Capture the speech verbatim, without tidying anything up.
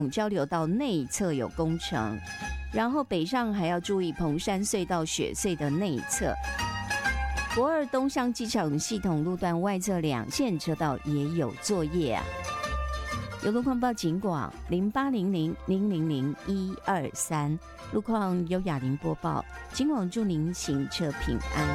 交流道内侧有工程，然后北上还要注意彭山隧道雪隧的内侧。国二东向机场系统路段外侧两线车道也有作业啊。有路况报警广零八零零零零零一二三，路况由雅玲播报。警广祝您行车平安。